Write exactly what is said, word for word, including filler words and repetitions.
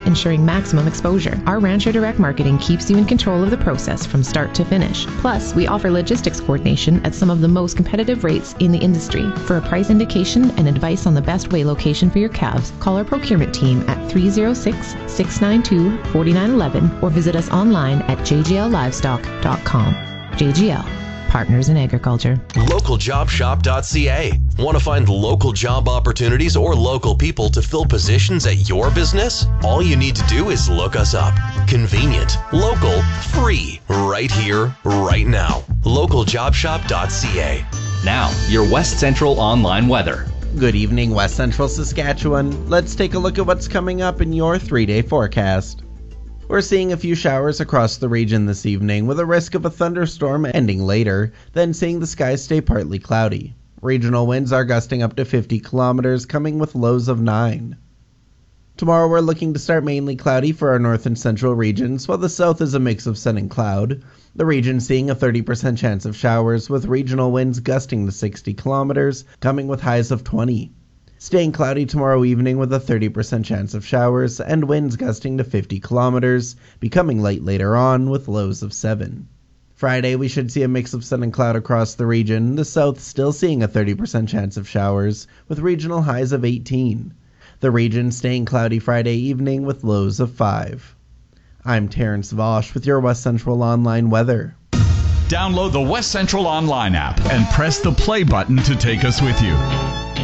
ensuring maximum exposure. Our Rancher Direct Marketing keeps you in control of the process from start to finish. Plus, we offer logistics coordination at some of the most competitive rates in the industry. For a price indication and advice on the best way location for your calves, call our procurement team at three oh six, six nine two, four nine one one or visit us online at j g l livestock dot com. J G L, Partners in Agriculture. local job shop dot c a. Want to find local job opportunities or local people to fill positions at your business? All you need to do is look us up. Convenient, local, free, right here, right now. local job shop dot c a. Now, your West Central online weather. Good evening, West Central Saskatchewan. Let's take a look at what's coming up in your three-day forecast. We're seeing a few showers across the region this evening, with a risk of a thunderstorm ending later, then seeing the skies stay partly cloudy. Regional winds are gusting up to fifty kilometers, coming with lows of nine. Tomorrow we're looking to start mainly cloudy for our north and central regions, while the south is a mix of sun and cloud. The region seeing a thirty percent chance of showers, with regional winds gusting to sixty kilometers, coming with highs of twenty. Staying cloudy tomorrow evening with a thirty percent chance of showers, and winds gusting to fifty kilometers, becoming light later on with lows of seven. Friday we should see a mix of sun and cloud across the region, the south still seeing a thirty percent chance of showers, with regional highs of eighteen. The region staying cloudy Friday evening with lows of five. I'm Terrence Vosch with your West Central Online weather. Download the West Central Online app and press the play button to take us with you.